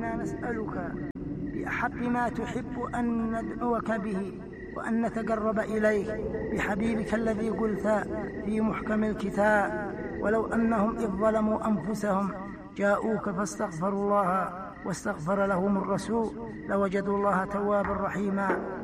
إنا نسألك بأحق ما تحب أن ندعوك به وأن نتقرب إليك بحبيبك الذي قلت في محكم الكتاب: ولو أنهم إذ ظلموا أنفسهم جاءوك فاستغفروا الله واستغفر لهم الرسول لوجدوا الله توابا رحيما.